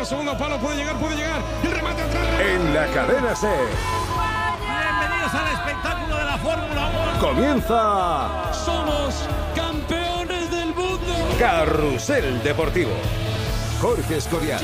al segundo palo, puede llegar. El remate atrás. En la cadena SER. Bienvenidos al espectáculo de la Fórmula 1. Comienza. Somos campeones del mundo. Carrusel Deportivo. Jorge Escorial.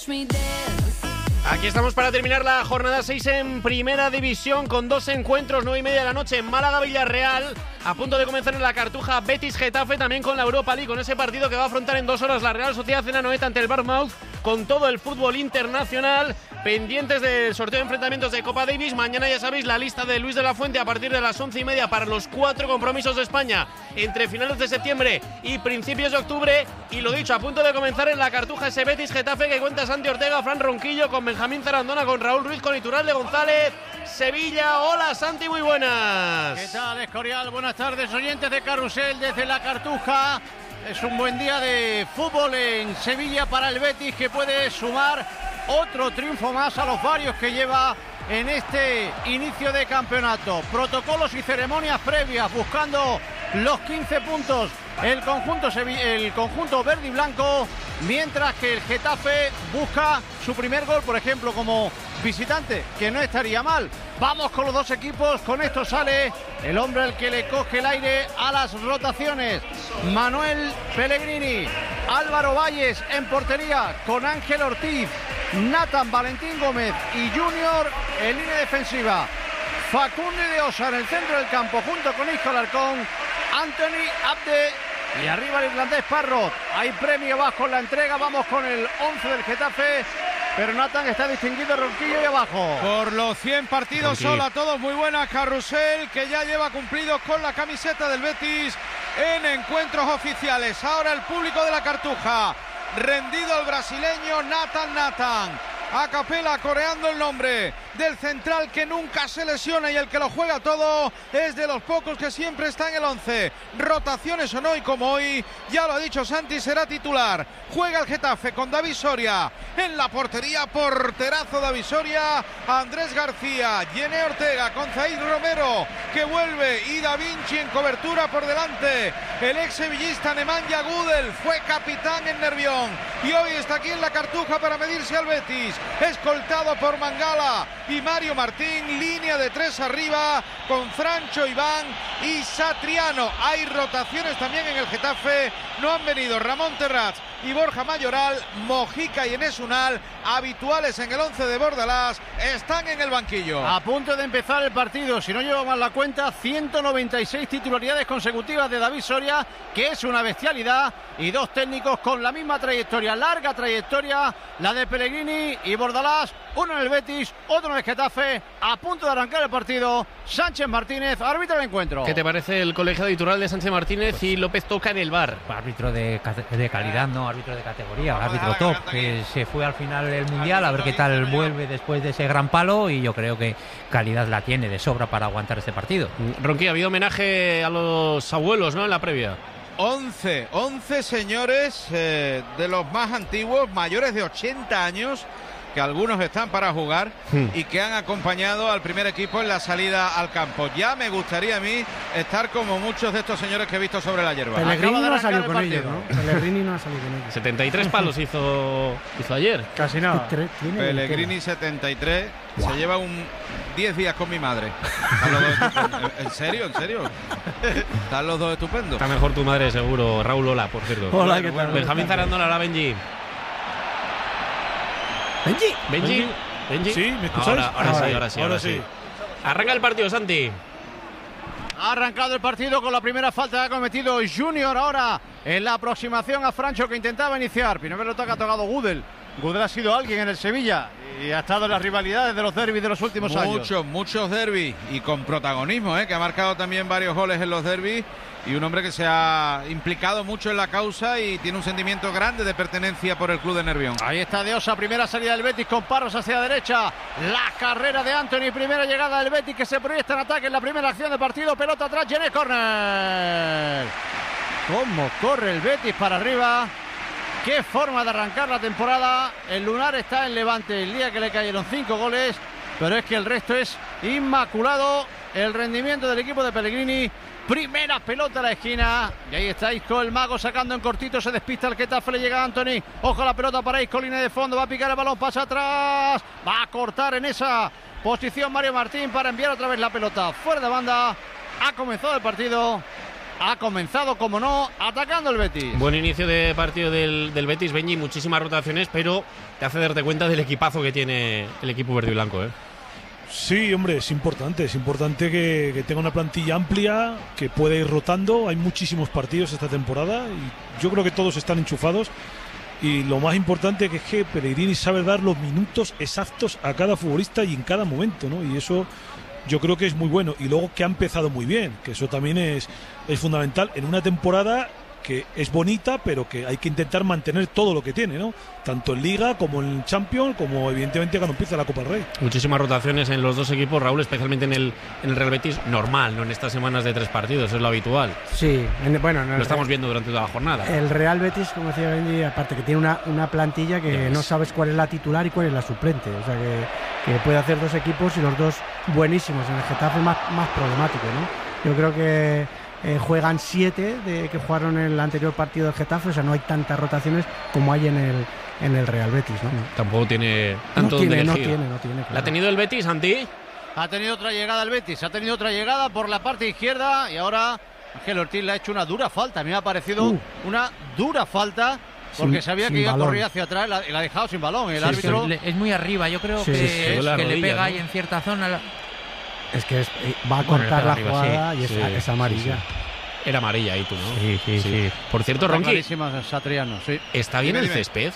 Aquí estamos para terminar la jornada 6 en Primera División con 2 encuentros, 9:30 de la noche en Málaga-Villarreal. A punto de comenzar en la Cartuja Betis-Getafe, también con la Europa League, con ese partido que va a afrontar en 2 horas la Real Sociedad en Anoeta ante el Bournemouth, con todo el fútbol internacional. Pendientes del sorteo de enfrentamientos de Copa Davis. Mañana ya sabéis la lista de Luis de la Fuente a partir de las 11:30 para los 4 compromisos de España entre finales de septiembre y principios de octubre. Y lo dicho, a punto de comenzar en la Cartuja ese Betis-Getafe que cuenta Santi Ortega, Fran Ronquillo, con Benjamín Zarandona, con Raúl Ruiz, con Iturralde González. Sevilla, hola Santi, muy buenas. ¿Qué tal, Escorial? Buenas tardes, oyentes de Carrusel desde la Cartuja. Es un buen día de fútbol en Sevilla para el Betis, que puede sumar otro triunfo más a los varios que lleva en este inicio de campeonato. Protocolos y ceremonias previas buscando los 15 puntos el conjunto verde y blanco, mientras que el Getafe busca su primer gol, por ejemplo, como visitante, que no estaría mal. Vamos con los dos equipos, con esto sale el hombre al que le coge el aire a las rotaciones, Manuel Pellegrini. Álvaro Valles en portería con Ángel Ortiz, Nathan, Valentín Gómez y Junior en línea defensiva. Facundo de Osa en el centro del campo junto con Isco Alarcón, Anthony Abde y arriba el irlandés Parrot. Hay premio bajo en la entrega, vamos con el 11 del Getafe, pero Nathan está distinguido, Ronquillo y abajo. Por los 100 partidos, hola a todos, muy buenas. Carrusel, que ya lleva cumplidos con la camiseta del Betis en encuentros oficiales. Ahora el público de la Cartuja, rendido al brasileño Nathan. A capela coreando el nombre del central que nunca se lesiona y el que lo juega todo, es de los pocos que siempre está en el 11. Rotaciones o no, y como hoy, ya lo ha dicho Santi, será titular. Juega el Getafe con David Soria en la portería, porterazo David Soria, Andrés García, Yené Ortega con Zaid Romero que vuelve y Da Vinci en cobertura por delante. El ex sevillista Nemanja Gudel fue capitán en Nervión y hoy está aquí en la Cartuja para medirse al Betis, escoltado por Mangala y Mario Martín, línea de 3 arriba con Francho, Iván y Satriano. Hay rotaciones también en el Getafe, no han venido Ramón Terrats y Borja Mayoral, Mojica y Enes Unal, habituales en el 11 de Bordalás, están en el banquillo. A punto de empezar el partido, si no llevo mal la cuenta, 196 titularidades consecutivas de David Soria, que es una bestialidad, y dos técnicos con la misma trayectoria, larga trayectoria, la de Pellegrini y Bordalás, uno en el Betis, otro en el Getafe. A punto de arrancar el partido, Sánchez Martínez, árbitro del encuentro. ¿Qué te parece el colegiado Iturralde de Sánchez Martínez y López Toca en el VAR? Árbitro de calidad, no árbitro de categoría, árbitro top, que se fue al final del Mundial, a ver qué tal vuelve después de ese gran palo, y yo creo que calidad la tiene de sobra para aguantar este partido. Ronqui, ha habido homenaje a los abuelos, ¿no?, en la previa. 11 señores de los más antiguos, mayores de 80 años, que algunos están para jugar y que han acompañado al primer equipo en la salida al campo. Ya me gustaría a mí estar como muchos de estos señores que he visto sobre la hierba. Pellegrini no ha salido con ellos, ¿no? Pellegrini no ha salido con ellos. 73 palos hizo ayer. Casi nada. Pellegrini 73, se lleva 10 días con mi madre. ¿En serio? Están los dos estupendos. Está mejor tu madre, seguro. Raúl, hola, por cierto. Hola, ¿qué tal? Benjamín Zarandona, hola, Benji. ¿Benji? ¿Sí? ¿Me escucháis? Ahora sí. Arranca el partido, Santi. Ha arrancado el partido con la primera falta que ha cometido Junior ahora en la aproximación a Francho, que intentaba iniciar. Primera pelota que ha tocado Gudel. Gudel ha sido alguien en el Sevilla y ha estado en las rivalidades de los derbis de los últimos años. Muchos derbis, y con protagonismo, que ha marcado también varios goles en los derbis, y un hombre que se ha implicado mucho en la causa y tiene un sentimiento grande de pertenencia por el club de Nervión. Ahí está De Osa, primera salida del Betis con Parros hacia la derecha, la carrera de Anthony, primera llegada del Betis que se proyecta en ataque en la primera acción del partido, pelota atrás, Yené, córner. Cómo corre el Betis para arriba. Qué forma de arrancar la temporada. El lunar está en Levante el día que le cayeron 5 goles, pero es que el resto es inmaculado. El rendimiento del equipo de Pellegrini Primera pelota a la esquina. Y ahí está Isco, el mago, sacando en cortito. Se despista el Getafe, le llega a Anthony. Ojo a la pelota para Isco, línea de fondo. Va a picar el balón, pasa atrás. Va a cortar en esa posición Mario Martín para enviar otra vez la pelota fuera de banda. Ha comenzado el partido. Ha comenzado, como no, atacando el Betis. Buen inicio de partido del Betis, Benji. Muchísimas rotaciones, pero te hace darte cuenta del equipazo que tiene el equipo verde y blanco, ¿eh? Sí, hombre, es importante que tenga una plantilla amplia, que pueda ir rotando. Hay muchísimos partidos esta temporada y yo creo que todos están enchufados. Y lo más importante que es que Pellegrini sabe dar los minutos exactos a cada futbolista y en cada momento, ¿no? Y eso yo creo que es muy bueno. Y luego que ha empezado muy bien, que eso también es fundamental en una temporada que es bonita, pero que hay que intentar mantener todo lo que tiene, ¿no? Tanto en Liga como en Champions, como evidentemente cuando empieza la Copa del Rey. Muchísimas rotaciones en los dos equipos, Raúl, especialmente en el Real Betis, normal, no en estas semanas de 3 partidos, es lo habitual. Sí, lo estamos viendo durante toda la jornada. El Real Betis, como decía Benji, aparte que tiene una plantilla que no sabes cuál es la titular y cuál es la suplente, o sea que puede hacer 2 equipos y los 2 buenísimos. En el Getafe más problemático, ¿no? Yo creo que juegan 7 que jugaron en el anterior partido del Getafe, o sea, no hay tantas rotaciones como hay en el Real Betis, ¿no? Tampoco tiene tanto donde elegir. No tiene, claro. ¿La ha tenido el Betis, Santi? Ha tenido otra llegada el Betis, ha tenido otra llegada por la parte izquierda y ahora Ángel Ortiz le ha hecho una dura falta. A mí me ha parecido una dura falta porque sabía que iba a correr hacia atrás, la ha dejado sin balón. El árbitro es muy arriba, yo creo que le pega ahí en cierta zona. Es que va a cortar la jugada y es amarilla. Sí. Era amarilla ahí tú, ¿no? Sí. Por cierto, Ronqui, Satriano, sí. ¿está bien el césped?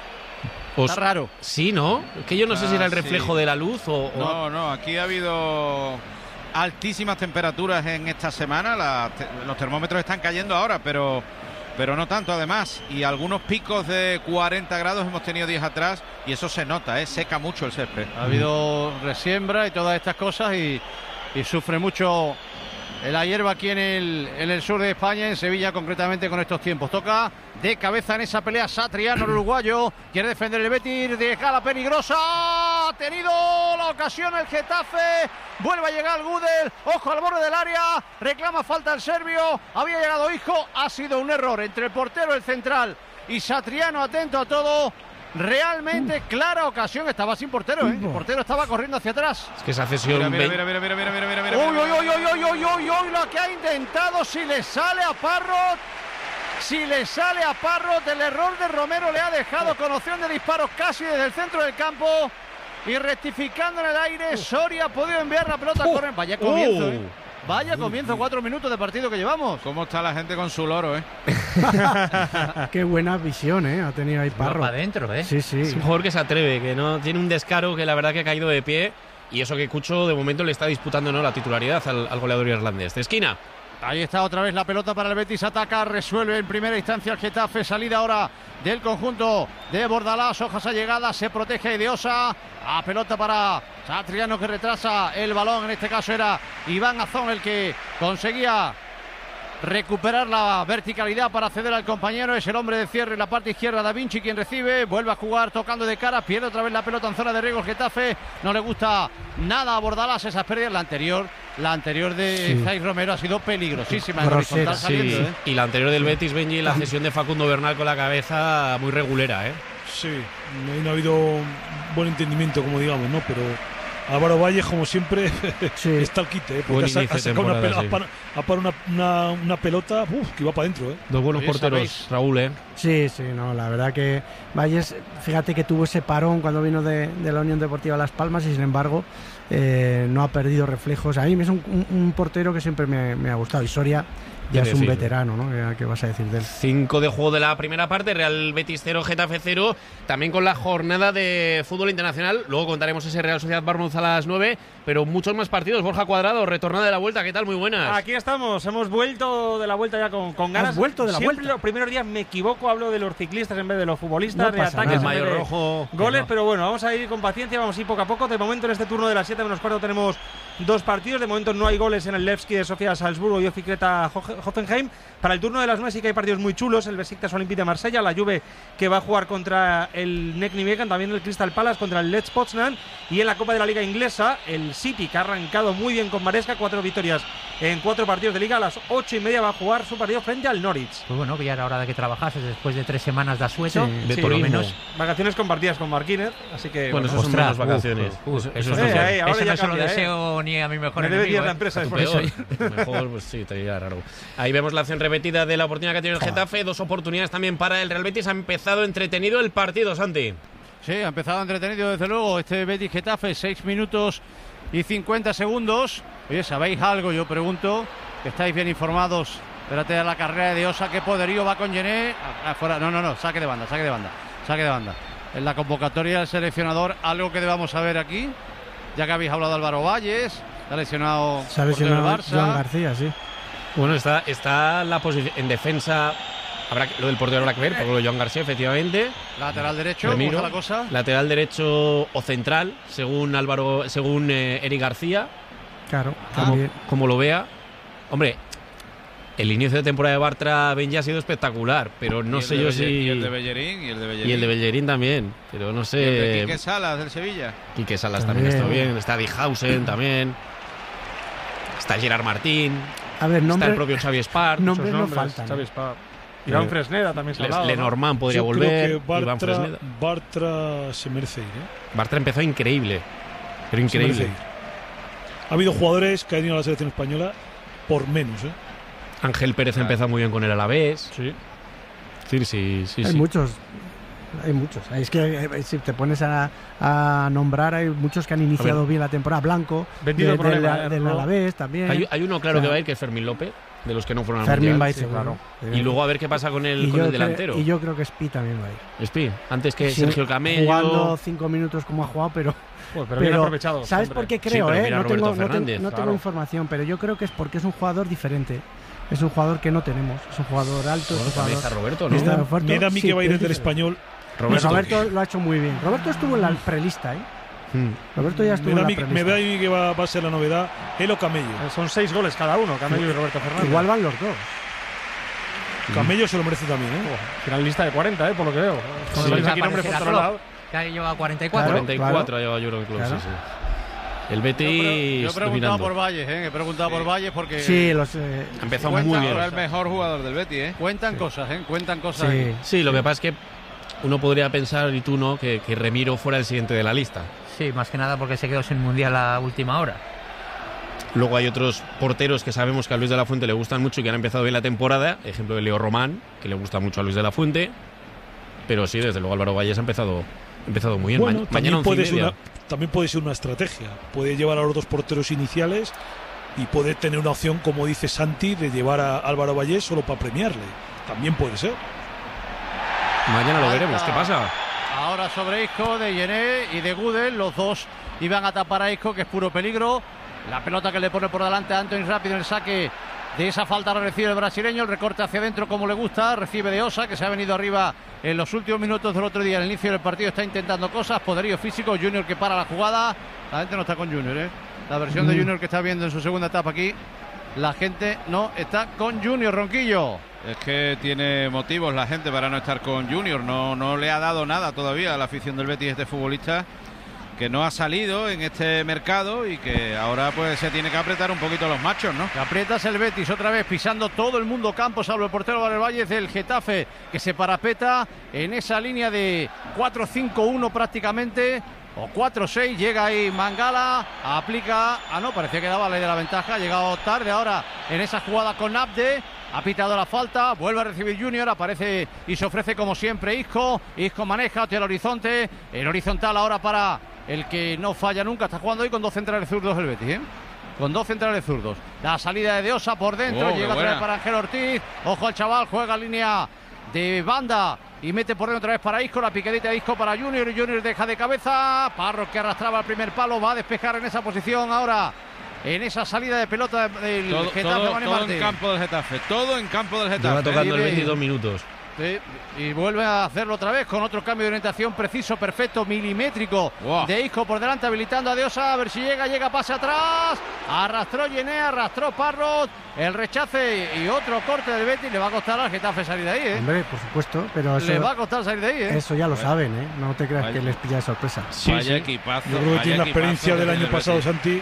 Está raro. Sí, ¿no? Que yo no sé si era el reflejo de la luz o... No, aquí ha habido altísimas temperaturas en esta semana. Los termómetros están cayendo ahora, pero no tanto además. Y algunos picos de 40 grados hemos tenido días atrás y eso se nota, seca mucho el césped. Ha habido resiembra y todas estas cosas y sufre mucho la hierba aquí en el sur de España, en Sevilla concretamente con estos tiempos. Toca de cabeza en esa pelea Satriano, el uruguayo. Quiere defender el Betis, deja la peligrosa. Ha tenido la ocasión el Getafe. Vuelve a llegar Gudel. Ojo al borde del área. Reclama falta el serbio. Había llegado Isco. Ha sido un error entre el portero, el central y Satriano, atento a todo. Realmente clara ocasión. Estaba sin portero, El portero estaba corriendo hacia atrás. Es que esa cesión... Mira. Uy, lo que ha intentado. Si le sale a Parrot, el error de Romero le ha dejado con opción de disparos casi desde el centro del campo. Y rectificando en el aire, Soria ha podido enviar la pelota a correr. Vaya comienzo, Vaya comienzo, 4 minutos de partido que llevamos. ¿Cómo está la gente con su loro, Qué buena visión, ha tenido ahí Parro. Para adentro, Sí. Es un jugador que se atreve, que no tiene un descaro, que la verdad que ha caído de pie. Y eso que Cucho de momento le está disputando la titularidad al goleador irlandés. De esquina. Ahí está otra vez la pelota para el Betis, ataca, resuelve en primera instancia el Getafe, salida ahora del conjunto de Bordalás, Hojas a llegada, se protege Ideosa, a pelota para Satriano que retrasa el balón, en este caso era Iván Azón el que conseguía recuperar la verticalidad para ceder al compañero, es el hombre de cierre en la parte izquierda, Da Vinci quien recibe, vuelve a jugar tocando de cara, pierde otra vez la pelota en zona de riesgo el Getafe, no le gusta nada a Bordalás esas pérdidas, la anterior de Zay Romero ha sido peligrosísima en horizontal saliendo, Y la anterior del Betis, Benji, la cesión de Facundo Bernal con la cabeza muy regulera, Sí, no ha habido buen entendimiento, como digamos, ¿no? Pero Álvaro Valles, como siempre, está al quite, porque ha sacado una pelota que iba para adentro. Dos buenos porteros, Raúl. Sí, no, la verdad que Valles, fíjate que tuvo ese parón cuando vino de la Unión Deportiva Las Palmas y sin embargo no ha perdido reflejos. A mí es un portero que siempre me ha gustado y Soria ya es un veterano, ¿no? ¿Qué vas a decir de él? 5 de juego de la primera parte, Real Betis 0, Getafe 0, también con la jornada de fútbol internacional. Luego contaremos ese Real Sociedad Bournemouth a las 9, pero muchos más partidos. Borja Cuadrado, retornada de la vuelta, ¿qué tal? Muy buenas. Aquí estamos, hemos vuelto de la vuelta ya con ganas. ¿Has vuelto de la vuelta? Los primeros días me equivoco, hablo de los ciclistas en vez de los futbolistas, de ataques, el maillot rojo, goles, pero bueno, vamos a ir con paciencia, vamos a ir poco a poco. De momento en este turno de las 7 menos cuarto tenemos 2 partidos, de momento no hay goles en el Levski de Sofía Salzburgo y Oficreta Hoffenheim. Para el turno de las 9 sí que hay partidos muy chulos, el Besiktas Olympique de Marsella, la Juve que va a jugar contra el Nek Nijmegen, también el Crystal Palace contra el Lech Poznan, y en la Copa de la Liga Inglesa el City que ha arrancado muy bien con Maresca, 4 victorias en 4 partidos de Liga. A las 8:30 va a jugar su partido frente al Norwich. Pues bueno, que ya era hora de que trabajases después de 3 semanas de asueto. de por lo turismo. menos. Vacaciones compartidas con Marquínez, así que Bueno, eso son Ostras, menos vacaciones. eso Eso no es mejor. ahora eso ya no se lo cambia, deseo ni a mi mejor me debe enemigo. la empresa Tu después. peor. Mejor, pues sí, te diría raro. Ahí vemos la acción repetida de la oportunidad que ha tenido el Getafe. 2 oportunidades también para el Real Betis. Ha empezado entretenido el partido, Santi. Sí, ha empezado entretenido desde luego este Betis Getafe, 6 minutos y 50 segundos. Oye, ¿sabéis algo? Yo pregunto, que estáis bien informados. Espérate a la carrera de Osa, qué poderío va con Gené. Afuera, no, saque de banda. En la convocatoria del seleccionador, algo que debamos saber aquí, ya que habéis hablado de Álvaro Valles, está lesionado Se ha lesionado el Barça. Joan García, sí. Bueno, está la posición en defensa. Lo del portero habrá que ver, porque lo de Joan García, efectivamente. Lateral derecho, Remiro. ¿cómo está la cosa? Lateral derecho o central, según Eric García. Claro, también. Como lo vea. Hombre, el inicio de temporada de Bartra Benji ha sido espectacular, pero no sé yo si. Y el de Bellerín. Y el de Bellerín también, pero no sé. Y el de Quique Salas del Sevilla. Quique Salas también está bien. Está Dijhausen también. Está Gerard Martín. A ver, Está el propio Xavi Espart. nombres no nombres, faltan. Xavi Espart. Iván Fresneda también se ha hablado, ¿no? Lenormand podría Yo volver. creo que Iván Fresneda. Bartra se merece ir, Bartra empezó increíble. Pero Se merece increíble. ir. Ha habido jugadores que han ido a la selección española por menos, Ángel Pérez empezó muy bien con el Alavés. Sí. Sí. Hay muchos. Es que si te pones a nombrar, hay muchos que han iniciado bien la temporada. Blanco, Vendido problema, del Alavés también. Hay uno claro que va a ir, que es Fermín López, de los que no fueron al Fermín Mundial. va a ir sí, seguro. Y luego a ver qué pasa con el delantero. Y yo creo que Spi también va a ir. Spi, antes que Sí, Sergio Camello. Jugando 5 minutos como ha jugado, pero bien aprovechado. ¿sabes hombre. por qué Sí, creo? pero mira a No Roberto tengo Fernández, tengo claro. información, pero yo creo que es porque es un jugador diferente. Es un jugador que no tenemos. Es un jugador alto. Bueno, es un también jugador está Roberto, que está ¿no? fuerte. Me da a mí Sí, que va a ir es desde el diferente. español. Roberto lo ha hecho muy bien. Roberto estuvo en la prelista, ¿eh? Roberto ya estuvo Me da, en a la mí, prelista. me da a mí que va a ser la novedad. Él o Camello. Son 6 goles cada uno, Camello y Roberto Fernández. Igual van los dos. Camello se lo merece también, Finalista de 40, por lo que veo. Sí, Salís va aquí a nombres por parecer todos a lados. Que lleva 44. Claro. 44 ha llegado Jurgen Klopp, Claro. sí. El Betis Yo he preguntado dominando. por Valles, he preguntado por Valles porque Sí, Ha empezado Cuenta muy bien. Ahora el mejor jugador del Betis, cuentan cosas, cuentan cosas. sí. Sí, lo que pasa es que uno podría pensar, y tú no, que Remiro fuera el siguiente de la lista. Sí, más que nada porque se quedó sin mundial a última hora. Luego hay otros porteros que sabemos que a Luis de la Fuente le gustan mucho y que han empezado bien la temporada. Ejemplo de Leo Román, que le gusta mucho a Luis de la Fuente. Pero sí, desde luego Álvaro Valles ha empezado muy bien. Bueno, Mañana 11:30. también puede ser una estrategia. Puede llevar a los dos porteros iniciales y puede tener una opción, como dice Santi, de llevar a Álvaro Valles solo para premiarle. También puede ser. Mañana lo veremos. ¿Qué pasa? Ahora sobre Isco, de Yené y de Gudel, los dos iban a tapar a Isco, que es puro peligro. La pelota que le pone por delante a Antony rápido en el saque de esa falta recibe el brasileño, el recorte hacia adentro como le gusta, recibe de Osa, que se ha venido arriba en los últimos minutos del otro día, en el inicio del partido está intentando cosas, poderío físico, Junior que para la jugada, la gente no está con Junior, la versión de Junior que está viendo en su segunda etapa aquí, la gente no está con Junior, Ronquillo. Es que tiene motivos la gente para no estar con Junior, no le ha dado nada todavía a la afición del Betis este futbolista, que no ha salido en este mercado y que ahora pues se tiene que apretar un poquito los machos, ¿no? Que aprietas el Betis otra vez pisando todo el mundo campo, salvo el portero Valles del Getafe, que se parapeta en esa línea de 4-5-1 prácticamente, o 4-6, llega ahí Mangala, aplica, no, parecía que daba ley de la ventaja, ha llegado tarde ahora en esa jugada con Abde, ha pitado la falta, vuelve a recibir Junior, aparece y se ofrece como siempre Isco maneja hacia el horizonte, el horizontal ahora para el que no falla nunca, está jugando hoy con dos centrales zurdos el Betis, con dos centrales zurdos, la salida de Osa por dentro, llega otra vez para Ángel Ortiz, ojo al chaval, juega línea de banda y mete por dentro otra vez para Isco, la picadita de Isco para Junior, y Junior deja de cabeza, Parro que arrastraba el primer palo, va a despejar en esa posición ahora, en esa salida de pelota del Getafe. Todo en campo del Getafe, todo en campo del Getafe. Lleva tocando el Libre. 22 minutos. Sí, y vuelve a hacerlo otra vez con otro cambio de orientación preciso, perfecto, milimétrico de Isco por delante, habilitando a Diosa, a ver si llega, pase atrás, arrastró Yené, arrastró Parrot, el rechace y otro corte del Betis. Le va a costar al Getafe salir de ahí, ¿eh? Hombre, por supuesto, pero eso, le va a costar salir de ahí, ¿eh? Eso ya lo saben, ¿eh? No te creas que les pilla de sorpresa. Vaya equipazo. Yo creo que tiene la experiencia del año pasado, Santi,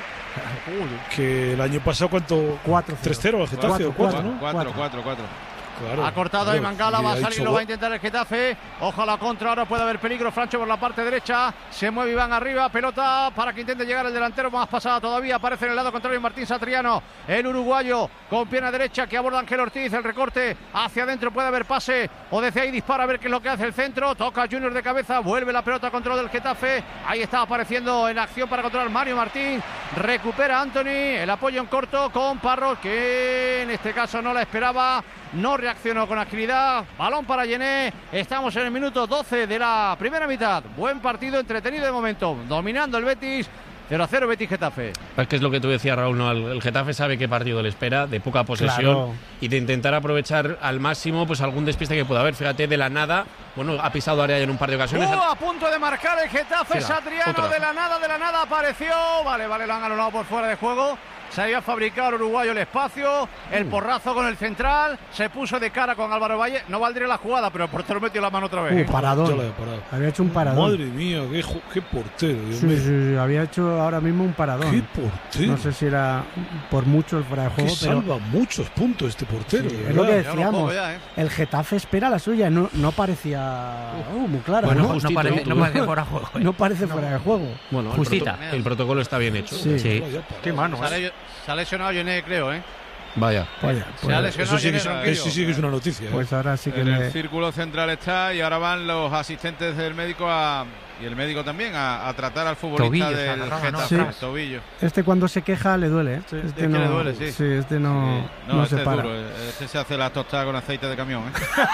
que el año pasado, ¿cuánto? 4-0 al Getafe, 4, ¿no? 4. Claro, Ha cortado ahí Mangala, va a salir, lo va a intentar. intentar el Getafe. Ojalá contra, ahora puede haber peligro. Francho por la parte derecha, se mueve Iván arriba, pelota para que intente llegar el delantero, más pasada todavía. Aparece en el lado contrario Martín Satriano, el uruguayo, con pierna derecha que aborda Ángel Ortiz. El recorte hacia adentro, puede haber pase, o desde ahí dispara a ver qué es lo que hace el centro. Toca Junior de cabeza, vuelve la pelota a control del Getafe. Ahí está apareciendo en acción para controlar Mario Martín. Recupera Anthony, el apoyo en corto con Parrot, que en este caso no la esperaba. No reaccionó con agilidad. Balón para Yené. Estamos en el minuto 12 de la primera mitad. Buen partido, entretenido de momento. Dominando el Betis. 0-0 Betis-Getafe. Es que es lo que tú decías, Raúl, ¿no? El Getafe sabe qué partido le espera, de poca posesión, claro, y de intentar aprovechar al máximo pues algún despiste que pueda haber. Fíjate, de la nada, bueno, ha pisado área en un par de ocasiones. A punto de marcar el Getafe. Satriano, de la nada apareció. Vale, lo han anulado por fuera de juego. Se había fabricado el uruguayo el espacio, el porrazo con el central, se puso de cara con Álvaro Valle. No valdría la jugada, pero el portero metió la mano otra vez. Paradón. Había hecho un paradón. Madre mía, qué portero. Dios mío. Sí, había hecho ahora mismo un paradón. Qué portero. No sé si era por mucho el fuera de juego, pero salva muchos puntos este portero. Sí, es lo que decíamos. El Getafe espera la suya, no parecía muy claro. Bueno, ¿no? no parece fuera de juego. No parece fuera de juego. Bueno, justita. El protocolo está bien hecho. Sí. Qué mano. Se ha lesionado Yené, creo, ¿eh? Vaya. Se ha lesionado Eso sí que es una noticia. Pues ahora sí que en el círculo central está, y ahora van los asistentes del médico y el médico también a tratar al futbolista Tobillo, del Getafe, ¿no? Tobillo. Este cuando se queja le duele, ¿eh? Este no le duele, sí. Sí, este no este se es para. duro. Este se hace la tostada con aceite de camión,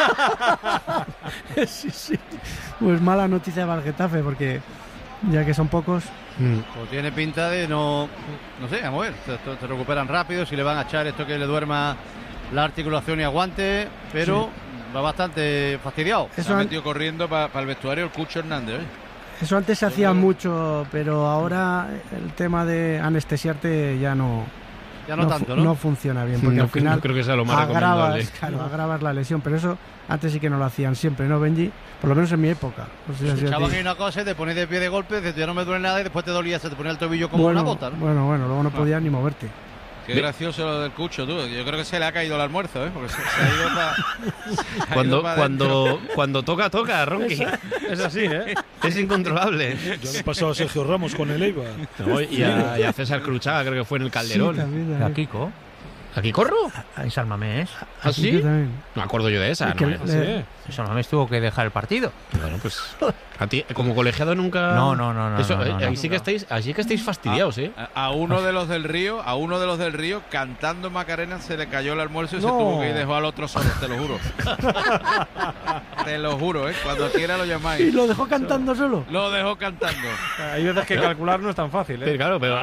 ¿eh? Sí. Pues mala noticia para el Getafe, porque ya que son pocos. Pues tiene pinta de no sé, vamos a ver, se recuperan rápido, si le van a echar esto que le duerma la articulación y aguante, pero va bastante fastidiado. Se ha metido corriendo para el vestuario el Cucho Hernández, ¿eh? Eso antes se hacía mucho, pero ahora el tema de anestesiarte ya no tanto, ¿no? No funciona bien, porque al final no creo que sea lo más recomendable. agravas la lesión, pero eso antes sí que no lo hacían siempre, ¿no, Benji? Por lo menos en mi época. Echaban ahí una cosa y te pones de pie de golpe, dices, ya no me duele nada, y después te dolía, se te ponía el tobillo como una bota, ¿no? Bueno, luego no podías ni moverte. Qué gracioso lo del Cucho, tú. Yo creo que se le ha caído el almuerzo, ¿eh? Porque se ha ido cuando toca, Ronqui. Es así, ¿eh? Es incontrolable. Yo le he pasado a Sergio Ramos con el Eibar. No, y a César Cruchaga, creo que fue en el Calderón. Sí, también. A Kiko. ¿Aquí corro? Ahí Salmamés. ¿Ah, sí? No me acuerdo yo de esa. Salmamés tuvo que dejar el partido. Bueno, pues a ti como colegiado nunca. No. Así que estáis fastidiados, ¿eh? A uno de los del Río, cantando Macarena, se le cayó el almuerzo y se tuvo que ir, dejó al otro solo, te lo juro. Te lo juro, ¿eh? Cuando quiera lo llamáis. ¿Y lo dejó cantando solo? Lo dejó cantando. Hay veces que calcular no es tan fácil, ¿eh? Sí, claro, pero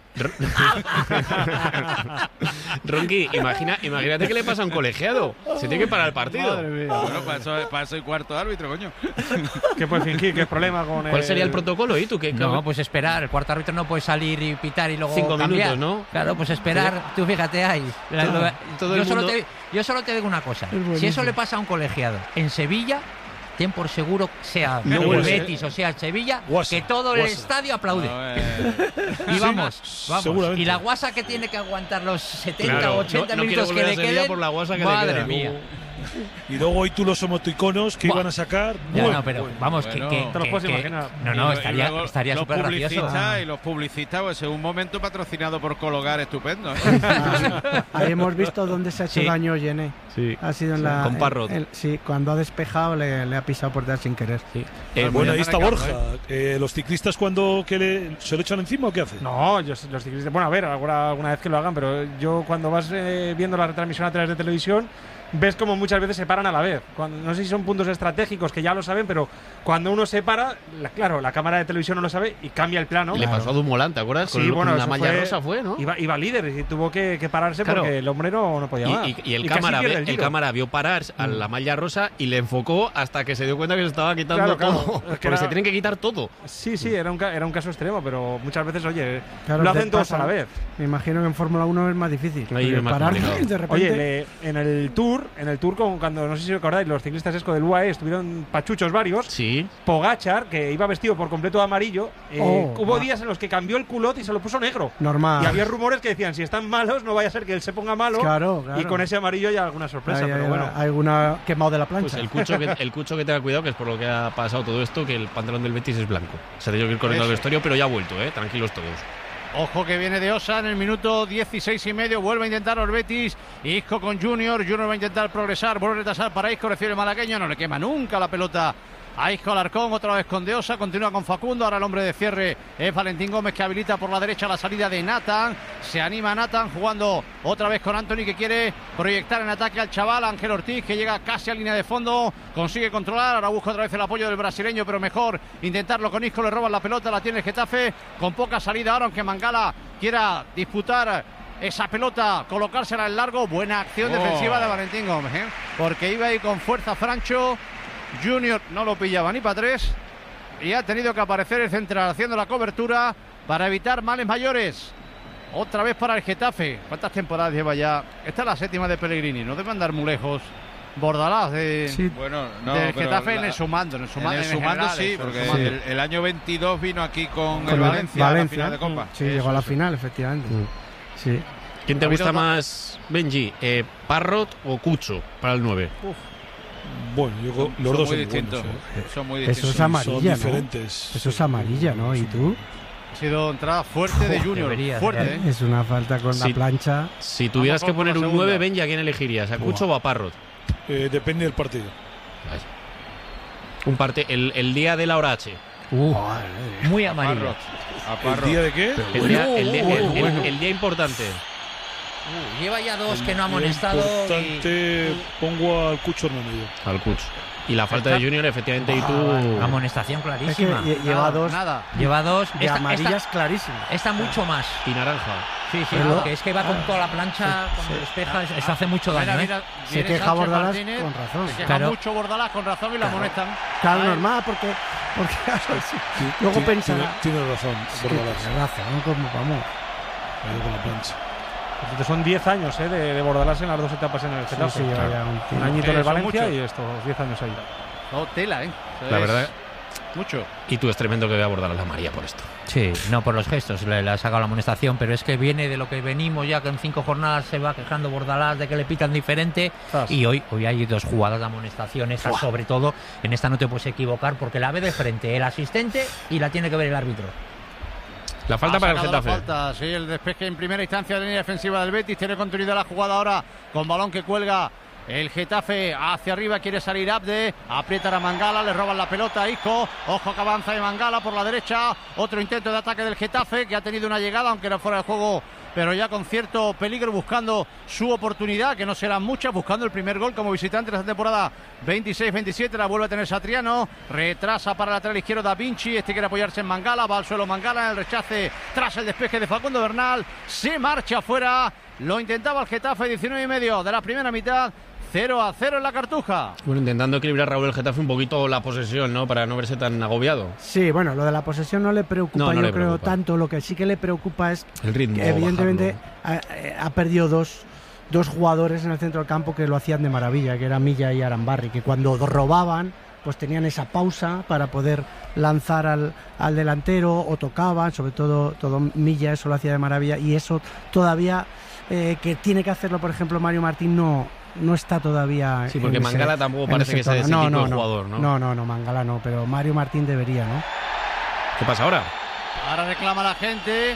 Ronqui, imagínate que le pasa a un colegiado. Se tiene que parar el partido. Madre mía. Bueno, para eso hay cuarto árbitro, coño. ¿Qué puede fingir? ¿Qué problema con ¿Cuál sería el protocolo? ¿Y tú qué? No, pues esperar. El cuarto árbitro no puede salir y pitar y luego 5 cambiar. minutos, ¿no? Claro, pues esperar. Sí. Tú fíjate ahí. Yo solo te digo una cosa. Si eso le pasa a un colegiado en Sevilla, ten por seguro, sea el Betis o sea el Sevilla, que todo el estadio aplaude. Y vamos. Y la guasa que tiene que aguantar los 70 o 80 minutos que le queden. Por la guasa que madre le queda. mía. Y luego hoy tú los emoticonos que iban a sacar. Vamos, te lo puedes imaginar. No, estaría súper gracioso. Y los publicistas, pues en un momento patrocinado por Cologar, estupendo. Ahí hemos visto dónde se ha hecho daño Yené. Sí. Ha sido en la. Con Parrot. Sí, cuando ha despejado le ha pisado por detrás sin querer. Sí. Bueno, ahí está Borja. ¿Los ciclistas cuando se lo echan encima o qué hacen? No, los ciclistas. Bueno, a ver, alguna vez que lo hagan, pero yo cuando vas viendo la retransmisión a través de televisión, ves como muchas veces se paran a la vez. No sé si son puntos estratégicos que ya lo saben, pero cuando uno se para, claro, la cámara de televisión no lo sabe y cambia el plano. Y le pasó a Dumoulin, ¿te acuerdas? Sí, bueno, la malla rosa fue, ¿no? Iba líder y tuvo que pararse porque el hombre no podía más. Y el cámara vio parar a la malla rosa y le enfocó hasta que se dio cuenta que se estaba quitando todo. Porque se tienen que quitar todo. Sí, era un caso extremo, pero muchas veces, oye, lo hacen todos a la vez. Me imagino que en Fórmula 1 es más difícil. Parar de repente. Oye, en el Tour, cuando no sé si recordáis, los ciclistas esco del UAE estuvieron pachuchos varios. Sí. Pogačar, que iba vestido por completo de amarillo, hubo días en los que cambió el culot y se lo puso negro. Normal. Y había rumores que decían, si están malos, no vaya a ser que él se ponga malo. Claro. Y con ese amarillo ya alguna sorpresa, pero bueno. Alguna quemado de la plancha. Pues el Cucho que tenga cuidado, que es por lo que ha pasado todo esto, que el pantalón del Betis es blanco. Se ha tenido que ir corriendo al vestuario, pero ya ha vuelto, tranquilos todos. Ojo que viene de Osa en el minuto 16 y medio. Vuelve a intentar el Betis. Isco con Junior. Junior va a intentar progresar. Vuelve a retrasar para Isco. Recibe el malagueño. No le quema nunca la pelota a Isco Alarcón. Otra vez con De Osa. Continúa con Facundo. Ahora el hombre de cierre es Valentín Gómez, que habilita por la derecha la salida de Nathan. Se anima Nathan jugando otra vez con Anthony, que quiere proyectar en ataque al chaval. Ángel Ortiz, que llega casi a línea de fondo. Consigue controlar. Ahora busca otra vez el apoyo del brasileño, pero mejor intentarlo con Isco. Le roban la pelota. La tiene el Getafe con poca salida ahora, aunque Mangala quiera disputar esa pelota, colocársela en largo. Buena acción defensiva de Valentín Gómez, porque iba ahí con fuerza Francho. Junior no lo pillaba ni para tres y ha tenido que aparecer el central haciendo la cobertura para evitar males mayores. Otra vez para el Getafe. ¿Cuántas temporadas lleva ya? Esta es la 7ª de Pellegrini. No debe andar muy lejos Bordalás del Getafe en el sumando. En el sumando sí, porque el año 22 vino aquí con el Valencia a la final de Copa. Sí, llegó a la final, efectivamente. Sí. ¿Quién te gusta más, Benji? ¿Parrot o Cucho para el 9? Bueno, los dos son distintos. Son muy distintos. Eso es amarilla, son diferentes. Eso es amarilla, ¿no? ¿Y tú? Ha sido entrada fuerte de Junior. Fuerte, Es una falta con la plancha. Si tuvieras que poner un 9, Benji, ¿a quién elegirías? ¿A Cucho o a Parrot? Depende del partido. El día de la hora H. Muy amarillo. ¿El día de qué? El día importante. Lleva ya 2 que no ha amonestado. Pongo al Cucho en el medio. Al Cucho. Y la falta de Junior, efectivamente, y tú... Amonestación clarísima. Es que lleva 2. Lleva 2. Amarillas clarísimas. Esta mucho más. Y naranja. Sí, porque es que va con toda la plancha, cuando despeja, eso hace mucho daño. Se queja Bordalás con razón. Se queja mucho Bordalás con razón y la amonestan. Claro, normal, porque luego pensará. Tiene razón, Bordalás. Tiene razón, como vamos. Con la plancha. Entonces son 10 años de Bordalás en las 2 etapas en el Getafe. Sí, un añito en el Valencia y estos 10 años ahí. No, tela, La verdad. Mucho. Y tú es tremendo que vea Bordalás la María por esto. Sí, no por los gestos, le ha sacado la amonestación, pero es que viene de lo que venimos ya, que en 5 jornadas se va quejando Bordalás de que le pitan diferente. Y hoy hay 2 jugadas de amonestación, esa sobre todo, en esta no te puedes equivocar porque la ve de frente el asistente y la tiene que ver el árbitro. La falta para el Getafe. Sí, el despeje en primera instancia de la línea defensiva del Betis. Tiene continuidad la jugada ahora con balón que cuelga el Getafe hacia arriba. Quiere salir Abde. Aprieta a Mangala. Le roban la pelota a Isco. Ojo que avanza de Mangala por la derecha. Otro intento de ataque del Getafe, que ha tenido una llegada, aunque era fuera de juego, pero ya con cierto peligro, buscando su oportunidad, que no serán muchas, buscando el primer gol como visitante de esta temporada 26-27. La vuelve a tener Satriano, retrasa para el lateral izquierdo Da Vinci, quiere apoyarse en Mangala, va al suelo Mangala en el rechace tras el despeje de Facundo Bernal, se marcha afuera, lo intentaba el Getafe, 19:30 de la primera mitad. 0-0 en la Cartuja. Bueno, intentando equilibrar Raúl el Getafe un poquito la posesión, ¿no? Para no verse tan agobiado. Sí, bueno, lo de la posesión no le preocupa, yo creo tanto. Lo que sí que le preocupa es el ritmo. Que evidentemente ha perdido dos jugadores en el centro del campo que lo hacían de maravilla, que era Milla y Arambarri, que cuando robaban pues tenían esa pausa para poder lanzar al delantero o tocaban, sobre todo Milla, eso lo hacía de maravilla, y eso todavía que tiene que hacerlo, por ejemplo, Mario Martín no está todavía. Sí, porque Mangala tampoco parece que sea ese tipo de jugador, ¿no? No, Mangala no, pero Mario Martín debería, ¿no? ¿Qué pasa ahora? Ahora reclama la gente.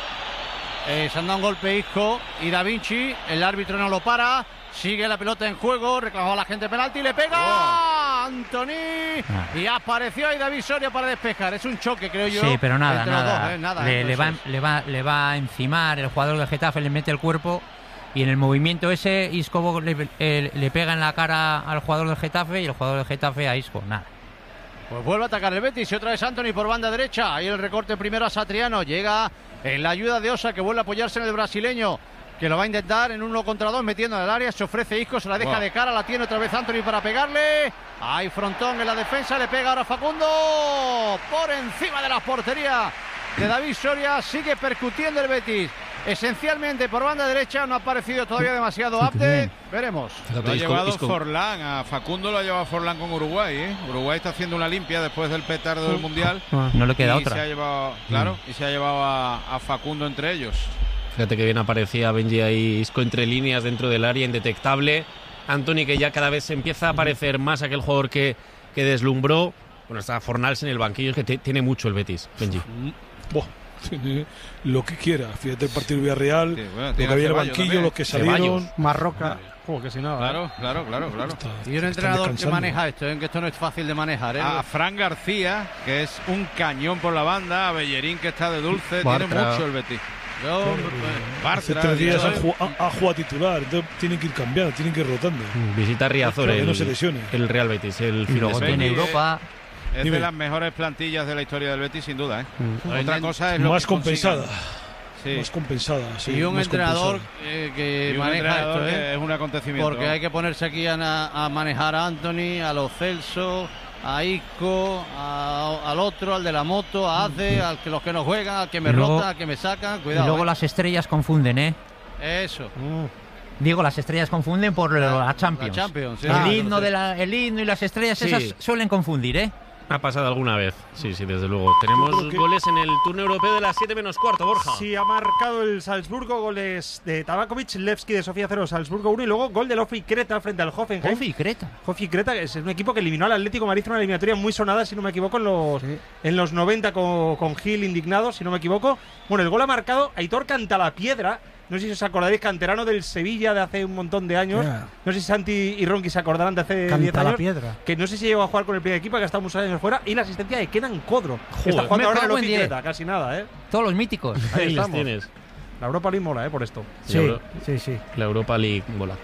Se han dado un golpe Isco y Da Vinci. El árbitro no lo para. Sigue la pelota en juego. Reclamó a la gente penalti y le pega Anthony. Y apareció ahí David Soria para despejar. Es un choque, creo yo. Sí, pero nada. Le va a encimar el jugador del Getafe, le mete el cuerpo. y en el movimiento ese Isco le pega en la cara al jugador del Getafe y el jugador del Getafe a Isco, nada. Pues vuelve a atacar el Betis y otra vez Antony por banda derecha. Ahí el recorte primero a Satriano. Llega en la ayuda de Osa, que vuelve a apoyarse en el brasileño, que lo va a intentar en 1 contra 2 metiendo en el área. Se ofrece Isco, se la deja de cara, la tiene otra vez Antony para pegarle. Hay frontón en la defensa, le pega ahora Facundo por encima de la portería de David Soria. Sigue percutiendo el Betis. Esencialmente por banda derecha, no ha parecido todavía demasiado update. Veremos. Lo ha llevado Forlán, a Facundo lo ha llevado Forlán con Uruguay, ¿eh? Uruguay está haciendo una limpia después del petardo del Mundial. No le queda y otra. Se ha llevado, y se ha llevado a Facundo entre ellos. Fíjate que bien aparecía Benji ahí, Isco entre líneas dentro del área, indetectable. Antony, que ya cada vez se empieza a parecer más aquel jugador que deslumbró. Bueno, está Fornals en el banquillo, es que tiene mucho el Betis, Benji. Tiene lo que quiera. Fíjate el partido de Villarreal, lo que había en el banquillo, también. los que salieron. Marroca. Que si no, Claro. Y un entrenador que maneja esto, que esto no es fácil de manejar. A Fran García, que es un cañón por la banda, a Bellerín, que está de dulce, Bartra. tiene mucho el Betis. Hace 3 días ha jugado titular, entonces tienen que ir cambiando, tienen que ir rotando. Visita a Riazor, Que no se lesione. el Real Betis, el fin de Luego semana. tiene Europa. Es de las mejores plantillas de la historia del Betis, sin duda, ¿eh? Otra cosa es lo Más que compensada. Sí. Más compensada. Sí, y un más entrenador compensada. que Y un maneja entrenador esto, que es un acontecimiento. porque hay que ponerse aquí a manejar a Antony, a Lo Celso, a Isco, al otro, al de la moto, a Ace, los que no juegan, al que me Y luego- rota, al que me sacan. Y Cuidado. luego las estrellas confunden, ¿eh? Eso. Digo, las estrellas confunden por la Champions. La Champions, sí. El himno y las estrellas Sí. esas suelen confundir, ¿eh? Ha pasado alguna vez, sí, desde luego. Tenemos goles en el turno europeo de las 7 menos cuarto, Borja. Sí, ha marcado el Salzburgo, goles de Tabakovic, Levski de Sofía 0, Salzburgo 1 y luego gol del Ofi Creta frente al Hoffenheim. Ofi y Creta. Hofi Creta, que es un equipo que eliminó al Atlético de Madrid en una eliminatoria muy sonada, si no me equivoco, en los 90 con Gil indignado, si no me equivoco. Bueno, el gol ha marcado Aitor Cantalapiedra. No sé si os acordaréis, canterano del Sevilla de hace un montón de años. Yeah. No sé si Santi y Ronqui se acordarán de hace 10 años. Cantalapiedra. Que no sé si llegó a jugar con el primer equipo, que ha estado muchos años fuera. Y la asistencia de Kenan Kodro, que está me jugando ahora en el cago en Ofi 10. Creta, casi nada, ¿eh? Todos los míticos. Ahí Ahí los estamos. tienes. La Europa League mola, por esto. Sí. La Europa League bola.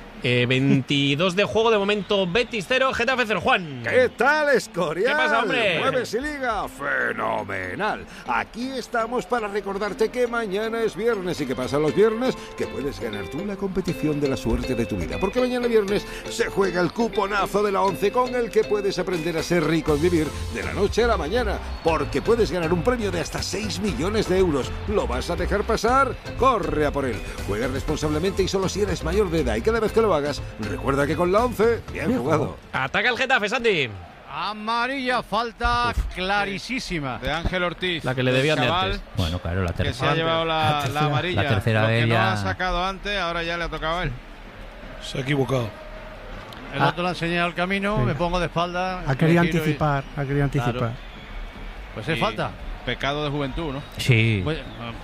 22 de juego, de momento Betis 0, Getafe 0. Juan. ¿Qué tal, Escorial? ¿Qué pasa, hombre? ¿Jueves y Liga? ¡Fenomenal! Aquí estamos para recordarte que mañana es viernes y que pasan los viernes que puedes ganar tú la competición de la suerte de tu vida. Porque mañana viernes se juega el cuponazo de la 11 con el que puedes aprender a ser rico y vivir de la noche a la mañana. Porque puedes ganar un premio de hasta 6 millones de euros. ¿Lo vas a dejar pasar? ¡Corre a por él! Juega responsablemente y solo si eres mayor de edad. Y cada vez que lo hagas, recuerda que con la 11, bien jugado. Ataca el Getafe, Santi. Amarilla, falta clarísima. De Ángel Ortiz. La que le debían de chaval antes. Bueno, claro, la Que se tercera. ha llevado la amarilla. La tercera Lo que vez no ya- ha sacado antes, ahora ya le ha tocado a él. Se ha equivocado. El otro le ha enseñado el camino, Sí. me pongo de espalda. Ha querido me giro y- anticipar, Claro. Pues es Y falta. Pecado de juventud, ¿no? Sí. Pues,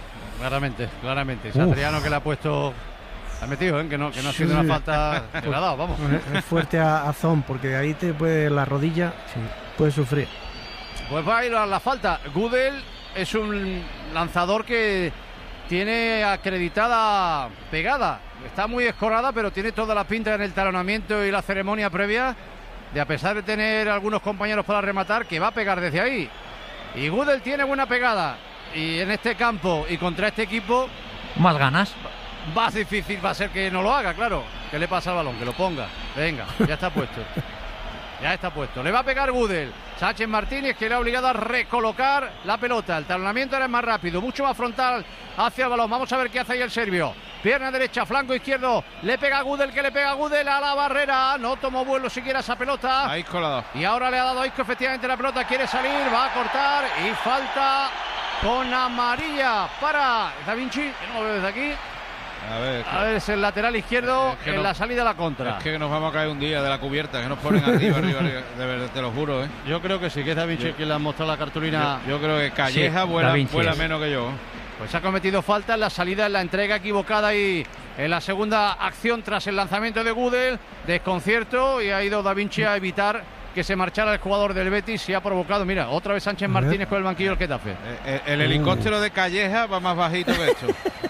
claramente. Satriano que le ha puesto. Ha metido, que no ha sido una falta que le ha dado, vamos. Es fuerte a Zon, porque ahí te puede la rodilla, puede sufrir. Pues va a ir a la falta. Gudel es un lanzador que tiene acreditada pegada. Está muy escorada, pero tiene toda la pinta en el talonamiento y la ceremonia previa de, a pesar de tener algunos compañeros para rematar, que va a pegar desde ahí. Y Gudel tiene buena pegada. Y en este campo y contra este equipo, Más ganas. más difícil va a ser que no lo haga, claro. ¿Qué le pasa al balón? Que lo ponga. Venga, ya está puesto. Ya está puesto. Le va a pegar Gudel. Sánchez Martínez, que le ha obligado a recolocar la pelota. El talonamiento era más rápido, mucho más frontal hacia el balón. Vamos a ver qué hace ahí el serbio. Pierna derecha, flanco izquierdo. Le pega Gudel, que le pega Gudel a la barrera. No tomó vuelo siquiera esa pelota. Ahí colado. Y ahora le ha dado a Isco efectivamente la pelota. Quiere salir, va a cortar. Y falta con amarilla para Da Vinci. Que no lo veo desde aquí. A ver, A ver, es el lateral izquierdo Es que en no- la salida a la contra. es que nos vamos a caer un día de la cubierta, que nos ponen arriba, arriba, de verdad, te lo juro, ¿eh? Yo creo que sí, que es Da Vinci quien le ha mostrado la cartulina. Yo creo que Calleja Sí, vuela, Da Vinci vuela es. menos que yo. Pues ha cometido falta en la salida, en la entrega equivocada y en la segunda acción tras el lanzamiento de Gudel. Desconcierto y ha ido Da Vinci a evitar que se marchara el jugador del Betis y ha provocado, mira, otra vez Sánchez Martínez con el banquillo del Getafe. El helicóptero de Calleja va más bajito que esto.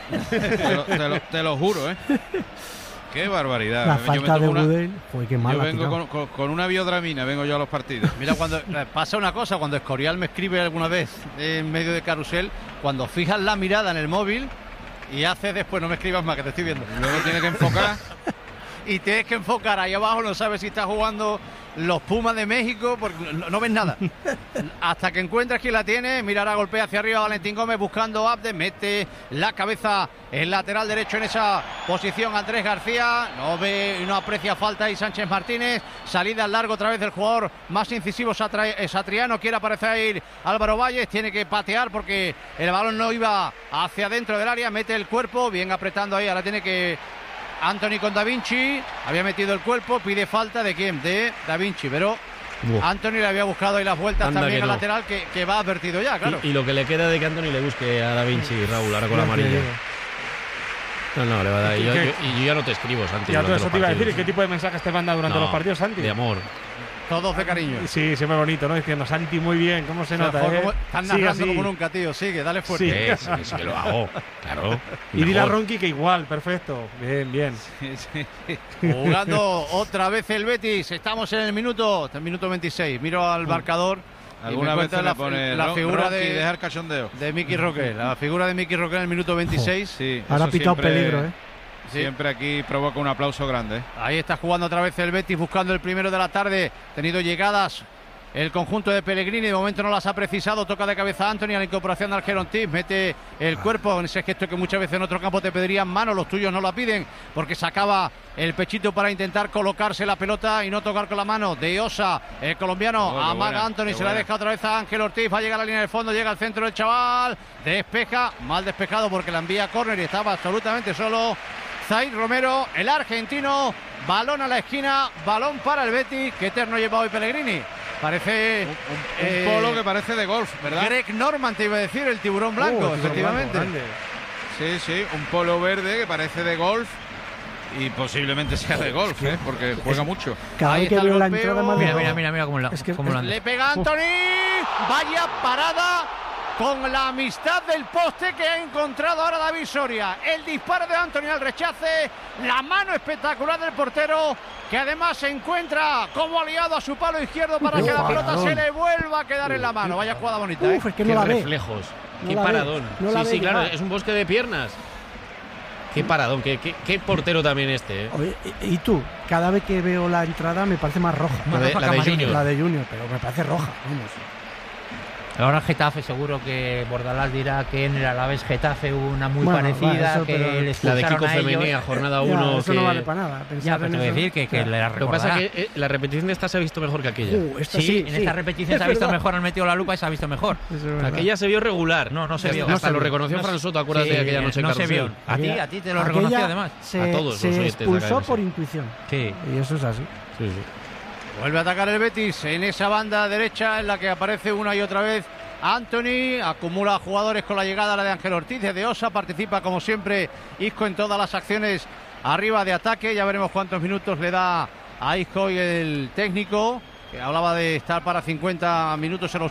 te lo juro, ¿eh? Qué barbaridad. La falta de Gudel, qué mal. Yo vengo con una biodramina, vengo yo a los partidos. Mira, cuando pasa una cosa, cuando Escorial me escribe alguna vez en medio de Carrusel, cuando fijas la mirada en el móvil y haces después, no me escribas más, que te estoy viendo. Luego tienes que enfocar. Y tienes que enfocar ahí abajo, no sabes si está jugando los Pumas de México, porque no ves nada. Hasta que encuentras quién la tiene, mirará, golpea hacia arriba Valentín Gómez buscando Abde, mete la cabeza el lateral derecho en esa posición Andrés García, no ve y no aprecia falta y Sánchez Martínez, salida al largo otra vez del jugador más incisivo Satriano, quiere aparecer ahí Álvaro Valles, tiene que patear porque el balón no iba hacia dentro del área, mete el cuerpo, bien apretando ahí, ahora tiene que Antony con Da Vinci, había metido el cuerpo, pide falta ¿de quién? De Da Vinci, pero Antony le había buscado ahí las vueltas también al lateral que va advertido ya, claro. Y lo que le queda de que Antony le busque a Da Vinci, Raúl, ahora con la amarilla. No, le va a dar. Y yo ya no te escribo, Santi. Ya todo eso te iba a decir, ¿qué tipo de mensajes te manda durante los partidos, Santi? De amor. Todos de cariño. Sí, siempre bonito, ¿no? Diciendo, Santi, muy bien, ¿cómo se nota? Están narrando como nunca, tío. Sigue, dale fuerte. Sí, que lo hago, claro. Y dile a Ronqui que igual, perfecto. Bien. Sí. Jugando otra vez el Betis. Estamos en el minuto 26. Miro al marcador. Alguna vez le pone la figura de dejar cachondeo. De Miki Roque. La figura de Miki Roque en el minuto 26. Sí, ahora ha pitado peligro, ¿eh? Siempre aquí provoca un aplauso grande. Ahí está jugando otra vez el Betis, buscando el primero de la tarde. Tenido llegadas el conjunto de Pellegrini, de momento no las ha precisado. Toca de cabeza Antony a la incorporación de Algeron Tiz. Mete el cuerpo en ese gesto que muchas veces en otro campo te pedirían mano. Los tuyos no la piden porque sacaba el pechito para intentar colocarse la pelota y no tocar con la mano. De Osa, el colombiano, amaga a Antony, se la deja otra vez a Ángel Ortiz. Va a llegar a la línea del fondo, llega al centro el chaval. Despeja, mal despejado porque la envía a córner y estaba absolutamente solo Zaid Romero, el argentino. Balón a la esquina, balón para el Betis. Qué eterno lleva hoy Pellegrini. Parece un polo que parece de golf, ¿verdad? Greg Norman, te iba a decir, el tiburón blanco, efectivamente. Sí, un polo verde que parece de golf y posiblemente sea de golf, porque juega mucho. Cada vez que veo la entrada más mira cómo la le pega Antony. Vaya parada con la amistad del poste que ha encontrado ahora David Soria. El disparo de Antony al rechace, la mano espectacular del portero, que además se encuentra como aliado a su palo izquierdo para que la pelota se le vuelva a quedar en la mano. Vaya jugada bonita. Es que no la reflejos, qué paradón. Sí, claro, es un bosque de piernas. Qué paradón, qué portero también este. Oye, y tú, cada vez que veo la entrada me parece más roja. La de Junior. La de Junior, pero me parece roja, vamos. Ahora el Getafe seguro que Bordalás dirá que en el Alavés Getafe hubo una muy parecida, que les la de Kiko Femenía, jornada 1. Eso no vale para nada. Ya, pero te voy a decir que la Lo que pasa es que la repetición de esta se ha visto mejor que aquella. En esta repetición se ha visto mejor, han metido la lupa y se ha visto mejor. Aquella se vio regular. No se vio. Hasta lo reconoció Fran Soto, acuérdate de aquella noche en Carrusel. No se vio. A ti te lo reconoció además. A todos se expulsó por intuición. Sí. Y eso es así. Sí. Vuelve a atacar el Betis en esa banda derecha en la que aparece una y otra vez Antony. Acumula jugadores con la llegada a la de Ángel Ortiz, de Osa. Participa como siempre Isco en todas las acciones arriba de ataque. Ya veremos cuántos minutos le da a Isco y el técnico, que hablaba de estar para 50 minutos en los